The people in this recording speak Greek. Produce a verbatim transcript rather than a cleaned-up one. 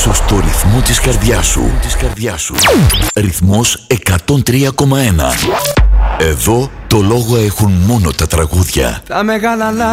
πίσω στο ρυθμό της καρδιάς σου. Της καρδιάς σου. Ρυθμός εκατόν τρία κόμμα ένα. Εδώ το λόγο έχουν μόνο τα τραγούδια. Τα μεγάλα